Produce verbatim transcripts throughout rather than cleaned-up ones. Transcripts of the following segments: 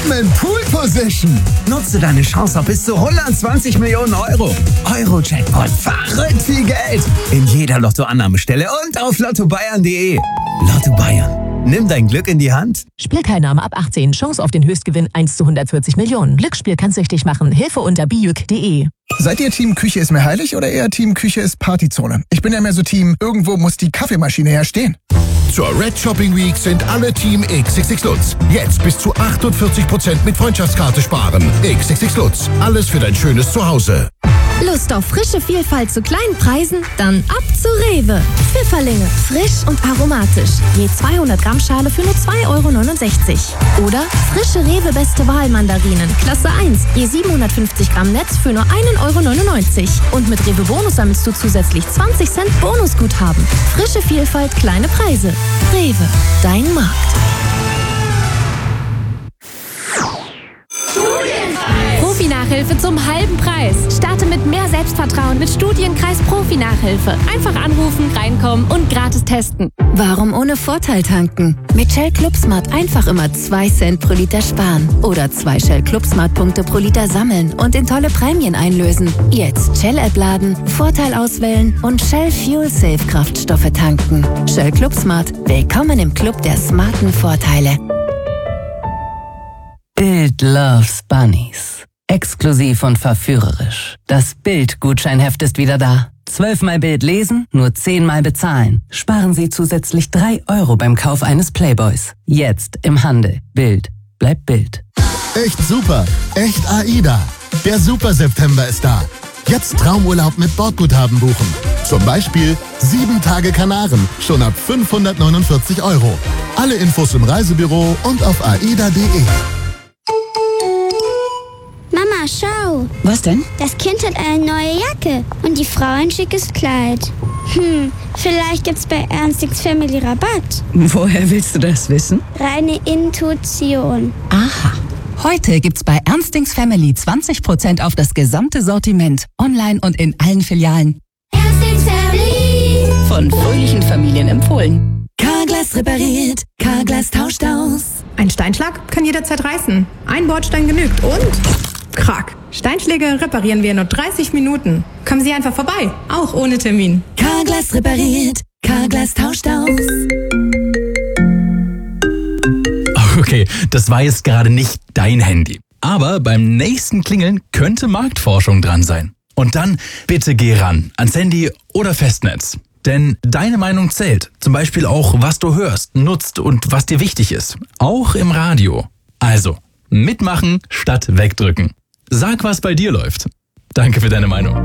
in Pool Position. Nutze deine Chance auf bis zu hundertzwanzig Millionen Euro. Euro-Jackpot, verrückt viel Geld. In jeder Lottoannahmestelle und auf lotto bayern punkt de. Lotto Bayern. Nimm dein Glück in die Hand. Spielteilnahme ab achtzehn. Chance auf den Höchstgewinn eins zu hundertvierzig Millionen. Glücksspiel kann süchtig machen. Hilfe unter bijuk punkt de. Seid ihr Team Küche ist mir heilig oder eher Team Küche ist Partyzone? Ich bin ja mehr so Team, irgendwo muss die Kaffeemaschine ja stehen. Zur Red Shopping Week sind alle Team X X X Lutz. Jetzt bis zu achtundvierzig Prozent mit Freundschaftskarte sparen. X X X Lutz. Alles für dein schönes Zuhause. Lust auf frische Vielfalt zu kleinen Preisen? Dann ab zu Rewe. Pfifferlinge, frisch und aromatisch. Je zweihundert Gramm Schale für nur zwei Euro neunundsechzig. Oder frische Rewe Beste Wahl Mandarinen, Klasse eins. Je siebenhundertfünfzig Gramm Netz für nur ein Euro neunundneunzig. Und mit Rewe Bonus sammelst du zusätzlich zwanzig Cent Bonusguthaben. Frische Vielfalt, kleine Preise. Rewe, dein Markt. Profi-Nachhilfe zum halben Preis. Starte mit mehr Selbstvertrauen mit Studienkreis Profi-Nachhilfe. Einfach anrufen, reinkommen und gratis testen. Warum ohne Vorteil tanken? Mit Shell Club Smart einfach immer zwei Cent pro Liter sparen. Oder zwei Shell Club Smart Punkte pro Liter sammeln und in tolle Prämien einlösen. Jetzt Shell-App laden, Vorteil auswählen und Shell Fuel Safe Kraftstoffe tanken. Shell Club Smart. Willkommen im Club der smarten Vorteile. Bild loves Bunnies. Exklusiv und verführerisch. Das Bild-Gutscheinheft ist wieder da. Zwölfmal Bild lesen, nur zehnmal bezahlen. Sparen Sie zusätzlich drei Euro beim Kauf eines Playboys. Jetzt im Handel. Bild. Bleibt Bild. Echt super. Echt AIDA. Der Super September ist da. Jetzt Traumurlaub mit Bordguthaben buchen. Zum Beispiel sieben Tage Kanaren. Schon ab fünfhundertneunundvierzig Euro. Alle Infos im Reisebüro und auf aida punkt de. Mama, schau. Was denn? Das Kind hat eine neue Jacke und die Frau ein schickes Kleid. Hm, vielleicht gibt's bei Ernstings Family Rabatt. Woher willst du das wissen? Reine Intuition. Aha. Heute gibt's bei Ernstings Family zwanzig Prozent auf das gesamte Sortiment. Online und in allen Filialen. Ernstings Family. Von fröhlichen Familien empfohlen. Carglass repariert. Carglass tauscht aus. Ein Steinschlag kann jederzeit reißen. Ein Bordstein genügt und... Krach. Steinschläge reparieren wir in nur dreißig Minuten. Kommen Sie einfach vorbei, auch ohne Termin. Carglass repariert. Carglass tauscht aus. Okay, das war jetzt gerade nicht dein Handy. Aber beim nächsten Klingeln könnte Marktforschung dran sein. Und dann bitte geh ran, ans Handy oder Festnetz. Denn deine Meinung zählt. Zum Beispiel auch, was du hörst, nutzt und was dir wichtig ist. Auch im Radio. Also, mitmachen statt wegdrücken. Sag, was bei dir läuft. Danke für deine Meinung.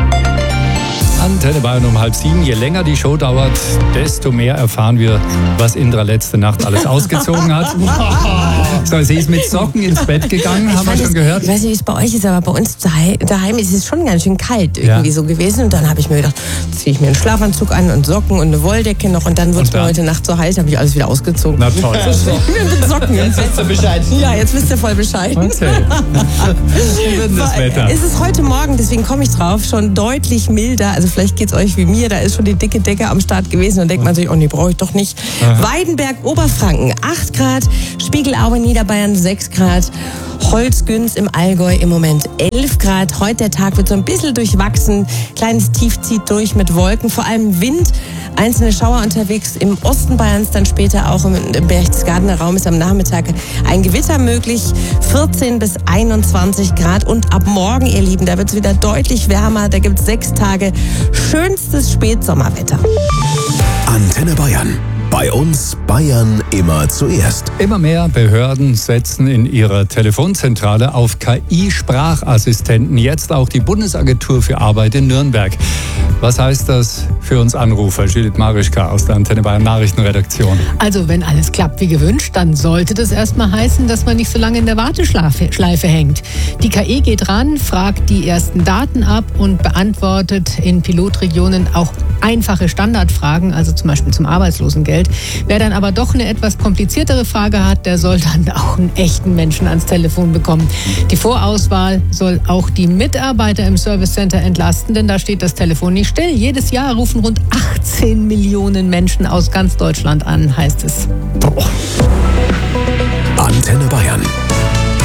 Antenne Bayern um halb sieben. Je länger die Show dauert, desto mehr erfahren wir, was Indra letzte Nacht alles ausgezogen hat. So, sie ist mit Socken ins Bett gegangen, haben wir schon gehört. Ich weiß nicht, wie es bei euch ist, aber bei uns daheim ist es schon ganz schön kalt irgendwie ja. so gewesen. Und dann habe ich mir gedacht, ziehe ich mir einen Schlafanzug an und Socken und eine Wolldecke noch. Und dann wird es mir heute Nacht so heiß, habe ich alles wieder ausgezogen. Na toll. mit Socken. Jetzt wisst ihr Bescheid. Ja, jetzt wisst ihr voll Bescheid. Okay. Wie wird das Wetter? Es ist heute Morgen, deswegen komme ich drauf, schon deutlich milder. Also vielleicht geht es euch wie mir, da ist schon die dicke Decke am Start gewesen und denkt man sich, oh nee, brauche ich doch nicht. Aha. Weidenberg, Oberfranken, acht Grad, Spiegelaue, Niederbayern, sechs Grad, Holzgünz im Allgäu im Moment elf Grad. Heute der Tag wird so ein bisschen durchwachsen, kleines Tief zieht durch mit Wolken, vor allem Wind, einzelne Schauer unterwegs im Osten Bayerns, dann später auch im, im Berchtesgadener Raum ist am Nachmittag ein Gewitter möglich, vierzehn bis einundzwanzig Grad und ab morgen, ihr Lieben, da wird es wieder deutlich wärmer, da gibt es sechs Tage schönstes Spätsommerwetter. Antenne Bayern. Bei uns Bayern immer zuerst. Immer mehr Behörden setzen in ihrer Telefonzentrale auf K I-Sprachassistenten. Jetzt auch die Bundesagentur für Arbeit in Nürnberg. Was heißt das für uns Anrufer? Judith Marischka aus der Antenne Bayern Nachrichtenredaktion. Also wenn alles klappt wie gewünscht, dann sollte das erstmal heißen, dass man nicht so lange in der Warteschleife hängt. Die K I geht ran, fragt die ersten Daten ab und beantwortet in Pilotregionen auch einfache Standardfragen, also zum Beispiel zum Arbeitslosengeld. Wer dann aber doch eine etwas kompliziertere Frage hat, der soll dann auch einen echten Menschen ans Telefon bekommen. Die Vorauswahl soll auch die Mitarbeiter im Service Center entlasten, denn da steht das Telefon nicht still. Jedes Jahr rufen rund achtzehn Millionen Menschen aus ganz Deutschland an, heißt es. Boah. Antenne Bayern.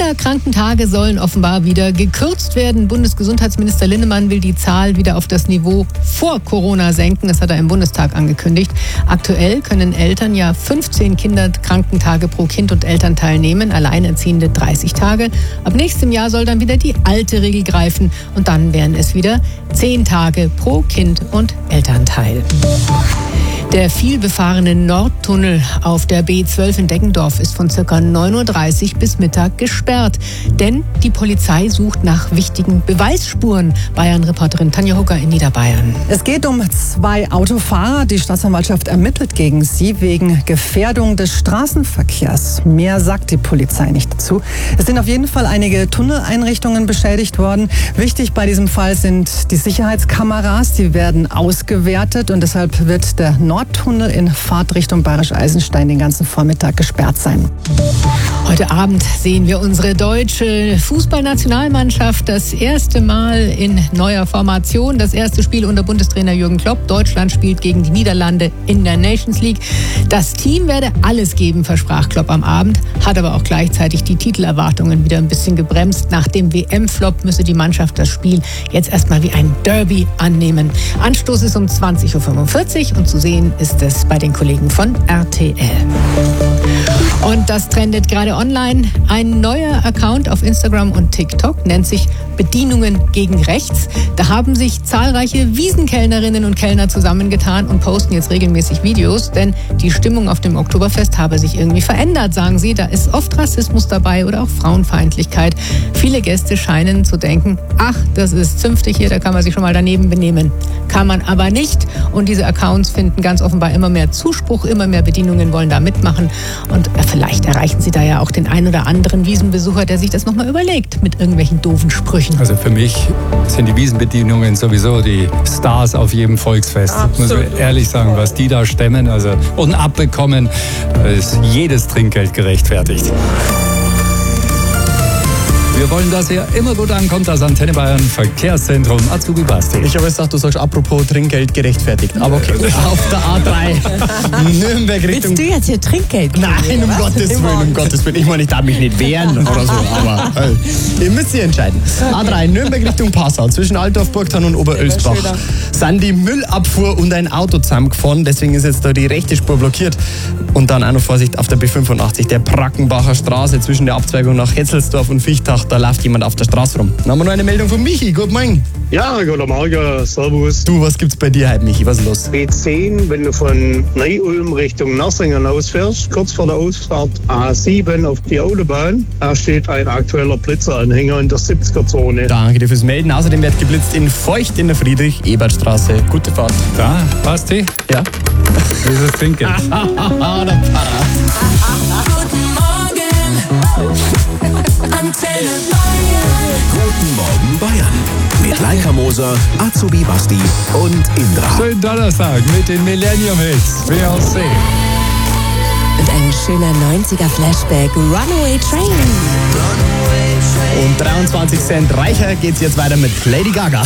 Kinderkrankentage sollen offenbar wieder gekürzt werden. Bundesgesundheitsminister Linnemann will die Zahl wieder auf das Niveau vor Corona senken. Das hat er im Bundestag angekündigt. Aktuell können Eltern ja fünfzehn Kinderkrankentage pro Kind und Elternteil nehmen, Alleinerziehende dreißig Tage. Ab nächstem Jahr soll dann wieder die alte Regel greifen und dann wären es wieder zehn Tage pro Kind und Elternteil. Der vielbefahrene Nordtunnel auf der B zwölf in Deggendorf ist von ca. neun Uhr dreißig bis Mittag gesperrt. Denn die Polizei sucht nach wichtigen Beweisspuren. Bayern-Reporterin Tanja Hucker in Niederbayern. Es geht um zwei Autofahrer. Die Staatsanwaltschaft ermittelt gegen sie wegen Gefährdung des Straßenverkehrs. Mehr sagt die Polizei nicht dazu. Es sind auf jeden Fall einige Tunneleinrichtungen beschädigt worden. Wichtig bei diesem Fall sind die Sicherheitskameras. Die werden ausgewertet und deshalb wird der Nordtunnel in Fahrtrichtung Bayerisch-Eisenstein den ganzen Vormittag gesperrt sein. Heute Abend sehen wir unsere deutsche Fußballnationalmannschaft das erste Mal in neuer Formation. Das erste Spiel unter Bundestrainer Jürgen Klopp. Deutschland spielt gegen die Niederlande in der Nations League. Das Team werde alles geben, versprach Klopp am Abend, hat aber auch gleichzeitig die Titelerwartungen wieder ein bisschen gebremst. Nach dem W M-Flop müsse die Mannschaft das Spiel jetzt erstmal wie ein Derby annehmen. Anstoß ist um zwanzig Uhr fünfundvierzig und zu sehen ist es bei den Kollegen von R T L. Und das trendet gerade online. Ein neuer Account auf Instagram und TikTok nennt sich Bedienungen gegen Rechts. Da haben sich zahlreiche Wiesenkellnerinnen und Kellner zusammengetan und posten jetzt regelmäßig Videos, denn die Stimmung auf dem Oktoberfest habe sich irgendwie verändert, sagen sie. Da ist oft Rassismus dabei oder auch Frauenfeindlichkeit. Viele Gäste scheinen zu denken, ach, das ist zünftig hier, da kann man sich schon mal daneben benehmen. Kann man aber nicht. Und diese Accounts finden ganz offenbar immer mehr Zuspruch, immer mehr Bedienungen wollen da mitmachen. Und vielleicht erreichen sie da ja auch den ein oder anderen Wiesenbesucher, der sich das nochmal überlegt mit irgendwelchen doofen Sprüchen. Also für mich sind die Wiesenbedienungen sowieso die Stars auf jedem Volksfest. Absolut. Muss ich ehrlich sagen, was die da stemmen also, und abbekommen, ist jedes Trinkgeld gerechtfertigt. Wir wollen, dass ihr immer gut ankommt, das Antenne Bayern Verkehrszentrum Azubi Basti. Ich habe jetzt gedacht, du sagst apropos Trinkgeld gerechtfertigt. Aber okay. Auf der A drei Nürnberg Richtung... Willst du jetzt hier Trinkgeld kriegen? Nein, um Gottes Willen, um Gottes Willen. Ich meine, ich darf mich nicht wehren oder so, aber äh, ihr müsst hier entscheiden. A drei Nürnberg Richtung Passau zwischen Altdorf, Burgthann und Oberölsbach sind die Müllabfuhr und ein Auto zusammengefahren. Deswegen ist jetzt da die rechte Spur blockiert. Und dann auch noch Vorsicht auf der B fünfundachtzig, der Brackenbacher Straße zwischen der Abzweigung nach Hetzelsdorf und Fichtach. Da läuft jemand auf der Straße rum. Dann haben wir noch eine Meldung von Michi. Guten Morgen. Ja, guten Morgen. Servus. Du, was gibt's bei dir heute, Michi? Was ist los? B zehn, wenn du von Neu-Ulm Richtung Nassingen ausfährst, kurz vor der Ausfahrt A sieben auf die Autobahn, da steht ein aktueller Blitzeranhänger in der siebziger-Zone. Danke dir fürs Melden. Außerdem wird geblitzt in Feucht in der Friedrich-Ebert-Straße. Gute Fahrt. Da, Basti? Ja. Dieses Trinkgeld. der Para. Guten Morgen. Antenne Bayern. Guten Morgen Bayern. Mit Leica Moser, Azubi Basti und Indra. Schönen Donnerstag mit den Millennium Hits. W L C. Und ein schöner neunziger-Flashback. Runaway Train. Und dreiundzwanzig Cent reicher geht's jetzt weiter mit Lady Gaga.